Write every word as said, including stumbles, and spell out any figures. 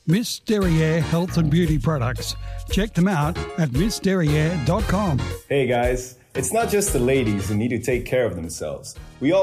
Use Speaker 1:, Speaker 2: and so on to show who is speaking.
Speaker 1: Miss Derriere Health and Beauty Products. Check them out at miss derriere dot com.
Speaker 2: Hey guys, it's not just the ladies who need to take care of themselves. We all